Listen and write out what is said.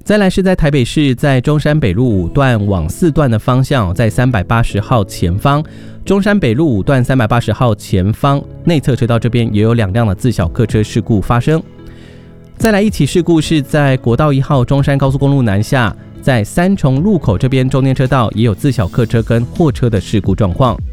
再来是在台北市，在中山北路5段往4段的方向，在380号前方，中山北路5段380号前方内侧车道这边也有2辆的自小客车事故发生。再来一起事故是在国道1号中山高速公路南下，在三重路口这边中间车道也有自小客车跟货车的事故状况。